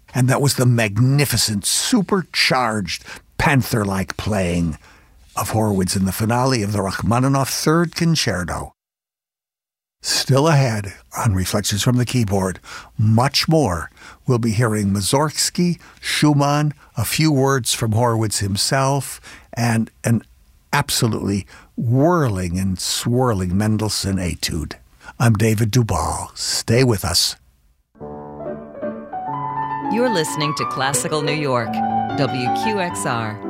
And that was the magnificent, supercharged, panther-like playing of Horowitz in the finale of the Rachmaninoff Third Concerto. Still ahead on Reflections from the Keyboard, much more. We'll be hearing Mussorgsky, Schumann, a few words from Horowitz himself, and an absolutely whirling and swirling Mendelssohn etude. I'm David Duvall. Stay with us. You're listening to Classical New York, WQXR.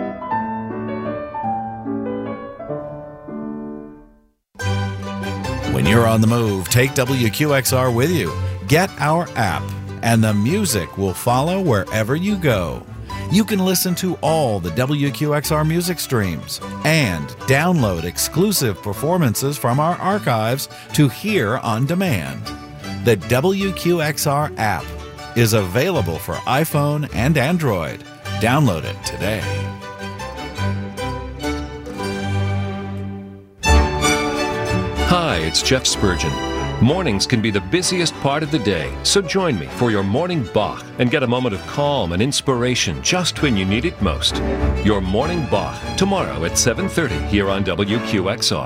When you're on the move, take WQXR with you. Get our app, and the music will follow wherever you go. You can listen to all the WQXR music streams and download exclusive performances from our archives to hear on demand. The WQXR app is available for iPhone and Android. Download it today. Hi, it's Jeff Spurgeon. Mornings can be the busiest part of the day, so join me for your Morning Bach and get a moment of calm and inspiration just when you need it most. Your Morning Bach, tomorrow at 7:30 here on WQXR.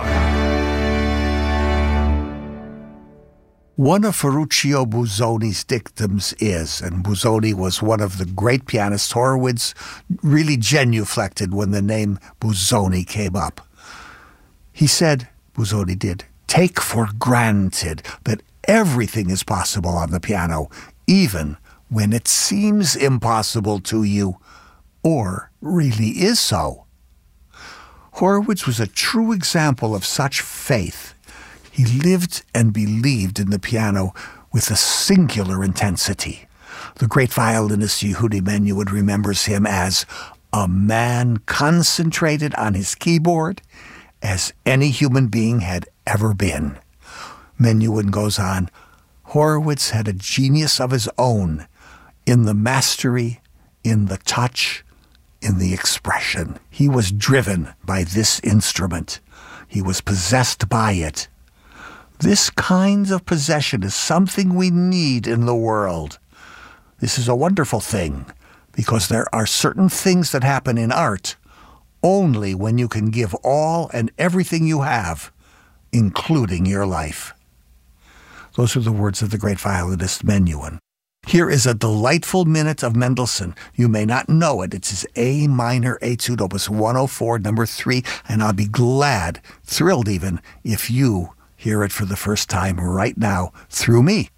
One of Ferruccio Busoni's dictums is, and Busoni was one of the great pianists, Horowitz really genuflected when the name Busoni came up. He said, Busoni did, take for granted that everything is possible on the piano, even when it seems impossible to you, or really is so. Horowitz was a true example of such faith. He lived and believed in the piano with a singular intensity. The great violinist Yehudi Menuhin remembers him as a man concentrated on his keyboard as any human being had ever been. Menuhin goes on, Horowitz had a genius of his own in the mastery, in the touch, in the expression. He was driven by this instrument. He was possessed by it. This kind of possession is something we need in the world. This is a wonderful thing, because there are certain things that happen in art only when you can give all and everything you have, including your life. Those are the words of the great violinist Menuhin. Here is a delightful minute of Mendelssohn. You may not know it. It's his A minor etude, opus 104, number 3, and I'll be glad, thrilled even, if you hear it for the first time right now through me.